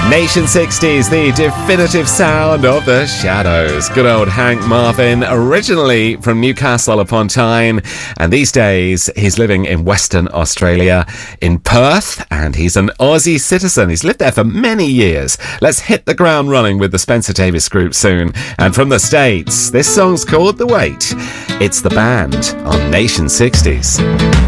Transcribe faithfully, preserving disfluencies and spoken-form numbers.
Nation sixties, the definitive sound of the Shadows. Good old Hank Marvin, originally from Newcastle upon Tyne, and these days he's living in Western Australia, in Perth, and he's an Aussie citizen. He's lived there for many years. Let's hit the ground running with the Spencer Davis Group soon. And from the States, this song's called The Wait. It's The Band on Nation sixties.